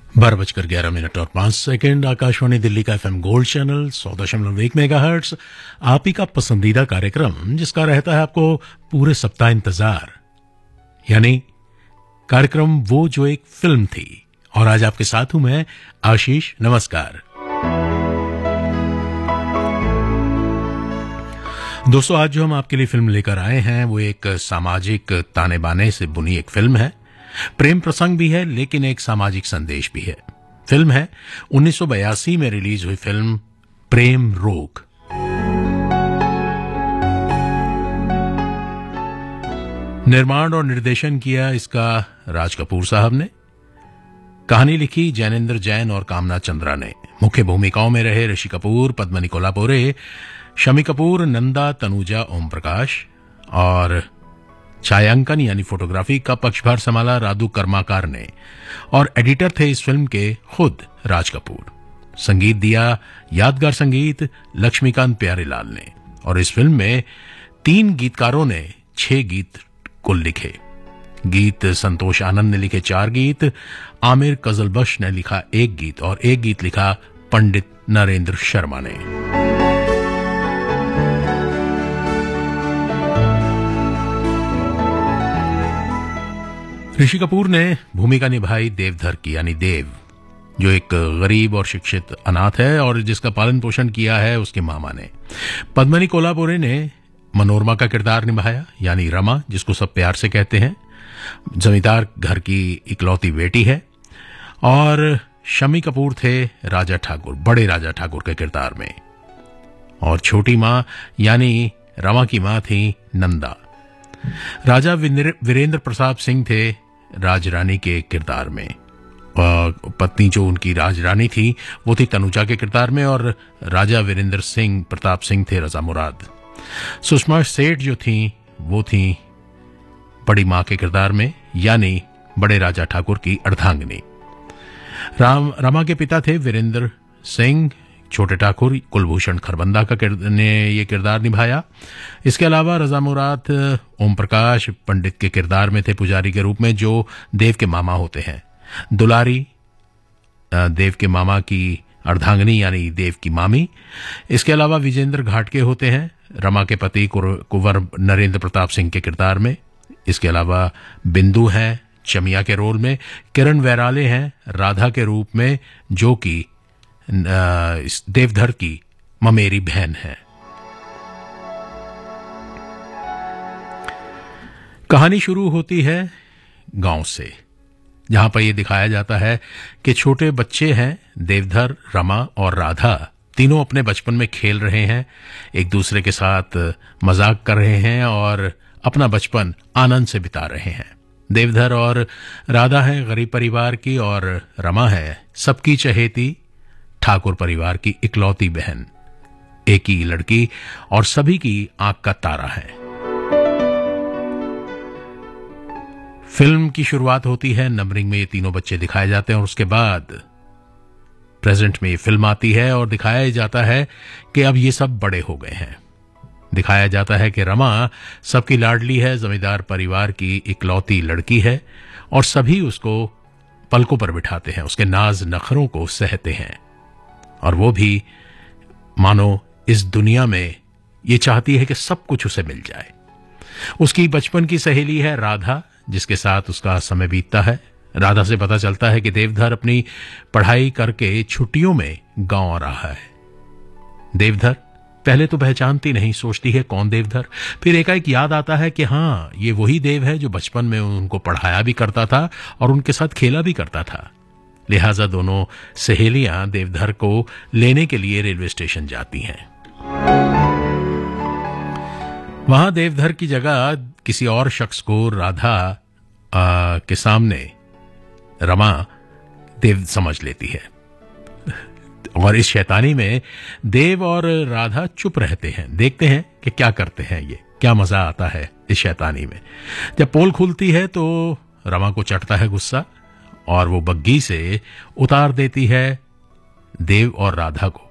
12:11 आकाशवाणी दिल्ली का FM gold channel 100.1 megahertz आप ही का पसंदीदा कार्यक्रम जिसका रहता है आपको पूरे सप्ताह इंतजार, यानी कार्यक्रम वो जो एक फिल्म थी। और आज आपके साथ हूं मैं आशीष। नमस्कार दोस्तों, आज जो हम आपके लिए फिल्म लेकर आए हैं वो एक सामाजिक ताने बाने से बुनी एक फिल्म है। प्रेम प्रसंग भी है लेकिन एक सामाजिक संदेश भी है। फिल्म है 1982 में रिलीज हुई फिल्म प्रेम रोग। निर्माण और निर्देशन किया इसका राज कपूर साहब ने। कहानी लिखी जैनेंद्र जैन और कामना चंद्रा ने। मुख्य भूमिकाओं में रहे ऋषि कपूर, पद्मनी कोल्हापुरे, शमी कपूर, नंदा, तनुजा, ओम प्रकाश और छायांकन यानी फोटोग्राफी का पक्षभार संभाला राधु कर्माकार ने और एडिटर थे इस फिल्म के खुद राज कपूर। संगीत दिया यादगार संगीत लक्ष्मीकांत प्यारेलाल ने और इस फिल्म में 3 गीतकारों ने 6 गीत कुल लिखे। गीत संतोष आनंद ने लिखे 4 गीत, आमिर कजलबख्श ने लिखा 1 गीत और 1 गीत लिखा पंडित नरेंद्र शर्मा ने। ऋषि कपूर ने भूमिका निभाई देवधर की, यानी देव, जो एक गरीब और शिक्षित अनाथ है और जिसका पालन पोषण किया है उसके मामा ने। पद्मनी कोल्हापुरे ने मनोरमा का किरदार निभाया, यानी रमा, जिसको सब प्यार से कहते हैं। जमींदार घर की इकलौती बेटी है। और शमी कपूर थे राजा ठाकुर, बड़े राजा ठाकुर के किरदार में। और छोटी मां यानी रमा की मां थी नंदा। राजा वीरेंद्र प्रताप सिंह थे राजरानी के किरदार में। पत्नी जो उनकी राजरानी थी वो थी तनुजा के किरदार में और राजा वीरेंद्र सिंह प्रताप सिंह थे रजा मुराद। सुषमा सेठ जो थी वो थी बड़ी मां के किरदार में, यानी बड़े राजा ठाकुर की अर्धांगिनी। रमा के पिता थे वीरेंद्र सिंह छोटे ठाकुर, कुलभूषण खरबंदा ने ये किरदार निभाया। इसके अलावा रजा मुराद ओम प्रकाश पंडित के किरदार में थे पुजारी के रूप में, जो देव के मामा होते हैं। दुलारी देव के मामा की अर्धांगिनी यानी देव की मामी। इसके अलावा विजेंद्र घाटके होते हैं रमा के पति कुंवर नरेंद्र प्रताप सिंह के किरदार में। इसके अलावा बिंदु है चमिया के रोल में। किरण वैराले हैं राधा के रूप में, जो कि इस देवधर की ममेरी बहन है। कहानी शुरू होती है गांव से, जहां पर यह दिखाया जाता है कि छोटे बच्चे हैं देवधर, रमा और राधा, तीनों अपने बचपन में खेल रहे हैं, एक दूसरे के साथ मजाक कर रहे हैं और अपना बचपन आनंद से बिता रहे हैं। देवधर और राधा हैं गरीब परिवार की और रमा है सबकी चहेती ठाकुर परिवार की इकलौती बहन, एक ही लड़की और सभी की आंख का तारा है। फिल्म की शुरुआत होती है नंबरिंग में, ये तीनों बच्चे दिखाए जाते हैं और उसके बाद प्रेजेंट में ये फिल्म आती है और दिखाया जाता है कि अब ये सब बड़े हो गए हैं। दिखाया जाता है कि रमा सबकी लाडली है, जमींदार परिवार की इकलौती लड़की है और सभी उसको पलकों पर बिठाते हैं, उसके नाज नखरों को सहते हैं और वो भी मानो इस दुनिया में ये चाहती है कि सब कुछ उसे मिल जाए। उसकी बचपन की सहेली है राधा, जिसके साथ उसका समय बीतता है। राधा से पता चलता है कि देवधर अपनी पढ़ाई करके छुट्टियों में गांव आ रहा है। देवधर पहले तो पहचानती नहीं, सोचती है कौन देवधर। फिर एकाएक याद आता है कि हाँ, ये वही देव है जो बचपन में उनको पढ़ाया भी करता था और उनके साथ खेला भी करता था। लिहाजा दोनों सहेलियां देवधर को लेने के लिए रेलवे स्टेशन जाती हैं। वहां देवधर की जगह किसी और शख्स को राधा के सामने रमा देव समझ लेती है और इस शैतानी में देव और राधा चुप रहते हैं, देखते हैं कि क्या करते हैं ये, क्या मजा आता है इस शैतानी में। जब पोल खुलती है तो रमा को चढ़ता है गुस्सा और वो बग्गी से उतार देती है देव और राधा को।